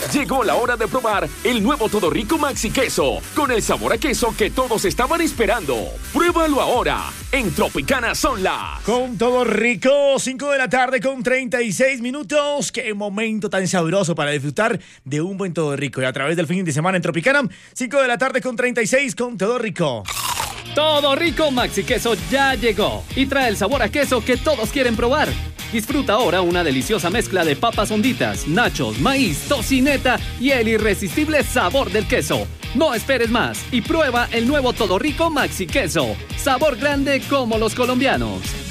Llegó la hora de probar el nuevo Todo Rico Maxi Queso, con el sabor a queso que todos estaban esperando. Pruébalo ahora en Tropicana Sonla. Con Todo Rico, 5 de la tarde con 36 minutos. Qué momento tan sabroso para disfrutar de un buen Todo Rico. Y a través del fin de semana en Tropicana, 5 de la tarde con 36 con Todo Rico. Todo Rico Maxi Queso ya llegó y trae el sabor a queso que todos quieren probar. Disfruta ahora una deliciosa mezcla de papas honditas, nachos, maíz, tocineta y el irresistible sabor del queso. No esperes más y prueba el nuevo Todo Rico Maxi Queso. Sabor grande como los colombianos.